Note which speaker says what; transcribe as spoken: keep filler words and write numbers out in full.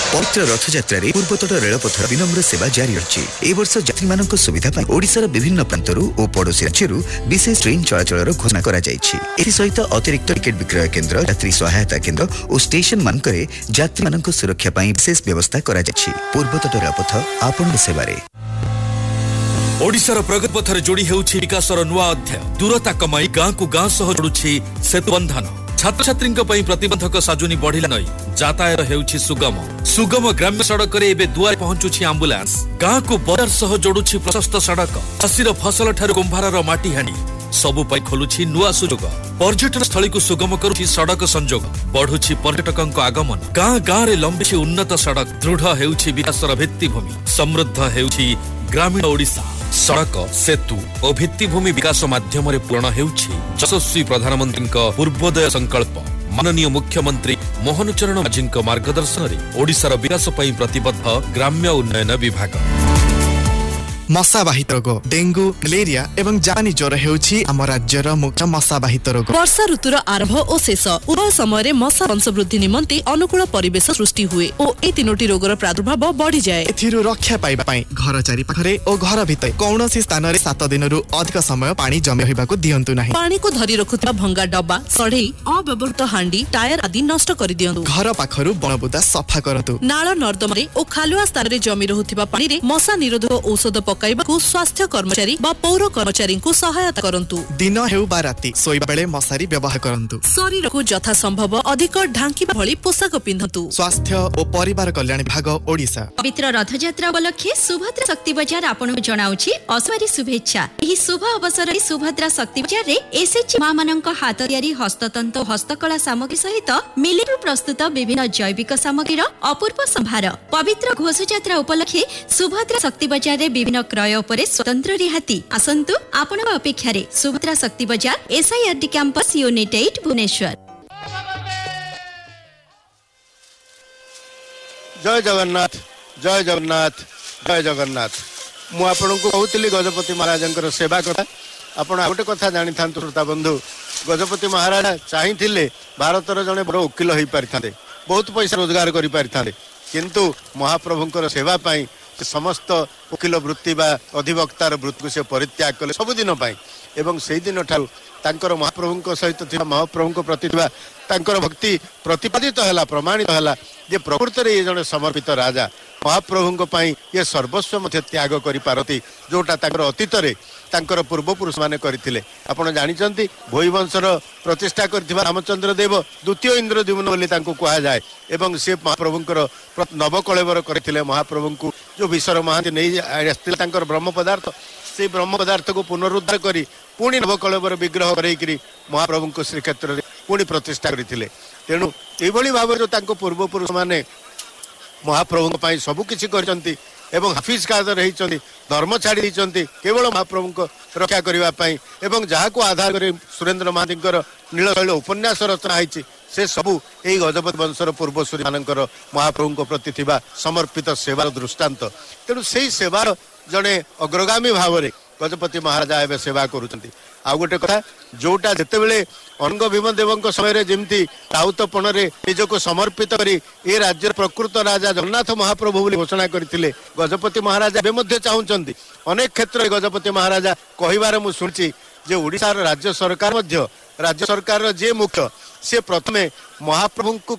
Speaker 1: पवित्र रथयात्रा पूर्वतट रेलपथर विनम्र सेवा जारी रही। ए वर्ष यात्री मानक सुविधा पाई ओडिशार विभिन्न प्रांतरू और पड़ोसी राज्यरू विशेष ट्रेन चलाचल घोषणा करा जायछि। एथि सहित अतिरिक्त टिकेट विक्रय केन्द्र, यात्री सहायता केन्द्र और स्टेशन मानकरे यात्री मानक सुरक्षा पाई विशेष व्यवस्था करा जायछि। पूर्वतट रेलपथ आपन सेवारे।
Speaker 2: ओडिशार प्रगति पथर जोड़ी हेउछि विकासर नुआ अध्याय। दूरता कमाई गाँ को गाँ सह जोड़ुछि सेतु बंधन। छात्र छात्री प्रतिबंधक साजुनी बढ़िला नई यातायात हेउछि सुगम सुगम ग्राम्य सड़क रे एबे दुआर पहुंचुछि एम्बुलेंस। गाँ को बाजार सह जोड़ुछि प्रशस्त सड़क। चाषीर फसल ठारू कुंभारर माटी हाणी सबु पाई खोलुछि नुआ सुजोग। पर्यटन स्थली को सुगम करुछि सड़क संजोग। बढ़ुछि पर्यटकଙ୍କ आगमन। गाँ गाँ रे लंबिछि उन्नत सड़क। दृढ़ हेउछि विकासर भित्तिभूमि। समृद्ध हेउछि ग्रामीण ओडिशा। सड़क सेतु और भित्तिभूमि विकास माध्यम पूर्ण हेउछि यशस्वी प्रधानमंत्री पूर्वोदय संकल्प। माननीय मुख्यमंत्री मोहन चरण माझी मार्गदर्शन में ओडिशार विकास पई प्रतिबद्ध ग्राम्य उन्नयन विभाग।
Speaker 3: मशाबाहित रोग डेंगू मलेरिया एवं जापानी ज्वर हेउछि आम राज्यर मुख्य मशाबाहित रोग।
Speaker 4: वर्षा ऋतुर आरंभ और शेष उभय समय मशा वंशवृद्धि निमंते अनुकूल परिवेश सृष्टि हुए और ए तीनोटी रोगर प्रादुर्भाव बढ़ी जाए।
Speaker 3: एथिरु रक्षा पाइबा पई घर चारि पाखरे और घर भितर कौनसी स्थान रे सात दिनरु अधिक समय पानी जमी होइबाकू दियंतु नाही।
Speaker 4: पानी को धरी रखुଥିବା भंगा डब्बा सढ़ई अव्यवहृत हांडी टायर आदि नष्ट कर दियंतु।
Speaker 3: घर पाखरु बनबुदा सफा करतु।
Speaker 4: नाଳ नर्दमा और खालुआ स्थान रे जमी रहुଥିବା पानी रे मशा निरोधक औषध पकाइबाकू स्वास्थ्य कर्मचारी बा पौर कर्मचारी को सहायता करंतु।
Speaker 3: दिन हेउ बा राति सोइबा बेले मशारी व्यवहार करंतु।
Speaker 4: शरीर को यथा संभव अधिक ढांकिबा भली पोशाक पिंधतु।
Speaker 3: स्वास्थ्य और परिवार कल्याण विभाग ओडिशा।
Speaker 5: पवित्र रथयात्रा उपलक्षे सुभद्रा शक्ति बजार आपनको जणाउछि असमारी शुभेच्छा। एही शुभ अवसर रे सुभद्रा शक्ति बजार रे एसएच मां मानक हाथ तयारी हस्ततंत हस्तकला सामग्री सहित मिलिरु प्रस्तुत विभिन्न जैविक सामग्रीर अपूर्व संभार। पवित्र घोष यात्रा उपलक्षे सुभद्रा शक्ति बजार रे विभिन्न क्रय उपरे स्वतंत्र रिहाती। आसंतु आपनक अपेक्षा रे सुभद्रा शक्ति बजार एसआईआरडी कैंपस यूनिट आठ भुवनेश्वर।
Speaker 6: जय जगन्नाथ जय जगन्नाथ जय जगन्नाथ। मु आपनको कहूतिली गजपति महाराजंकर सेवा कथा। आपण आउटे कथा जानि थांतु श्रोता बंधु। गजपति महाराज चाहिथिले भारतर जने बड़ वकील होई परिथांते, बहुत पैसा रोजगार करि परिथांते, किंतु महाप्रभुंकर सेवा पाई समस्त वकील वृत्ति बा अधिवक्तार वृत्ति को से परित्याग कले सबुदिन पाई। एवं से दिन ठारू तांकर महाप्रभुंक सहित थिबा महाप्रभुंक प्रति थिबा तांकर भक्ति प्रतिपादित हैला प्रमाणित हैला जे प्रकृत रे ये जने समर्पित राजा महाप्रभुंक पाई ये सर्वस्व मध्य त्याग करि पारती जोटा तांकर अतीत रे तांकर पूर्वपुरुष माने करथिले। आपण जानिचंती भोई वंशर प्रतिष्ठा करथिबा रामचंद्र देव द्वितीय इंद्रद्युम्न बोली तांको कहा जाए। एवं से महाप्रभुंकर नवकलेवर करथिले। महाप्रभुंकु जो विश्वर महांती नहीं आस्थिले तांकर ब्रह्म पदार्थ से ब्रह्म पदार्थ को पुनरुद्धार करी पुणी नवकलेवर विग्रह करैकरी महाप्रभुंको श्रीक्षेत्र रे पुणी प्रतिष्ठा करथिले। तेणु एभली भाव जो तांको पूर्वपुरुष माने महाप्रभुंक पाई सबु किछि करचंती एवं हाफिज काद रहिचंती धर्म छाड़ी दिचंती केवल महाप्रभुंक रक्षा करिवा पाई। एवं जहाको आधार करे सुरेंद्र महांतीकर नीलशैल उपन्यास रचना होईछि से सबु एई गजपति वंशर पूर्वसूरी मानकर महाप्रभुंक प्रति थिबा समर्पित सेवार दृष्टांत। तेणु सेई सेवार जने अग्रगामी भाव रे गजपति महाराज एवं सेवा करुचंती। आ गोटे कथा जोटा जेतेबेले अनंग भीम देवंक समय रे जेमती राउतपण रे निजको समर्पित करी ए राज्य प्रकृत राजा जगन्नाथ महाप्रभु बोली घोषणा करथिले गजपति महाराज एबे मध्ये चाहुचंती। अनेक क्षेत्र रे गजपति महाराज कहिबार मु सुनछि जे ओडिसा राज्य सरकार मध्य राज्य सरकार जे मुख्य से प्रथमे महाप्रभु को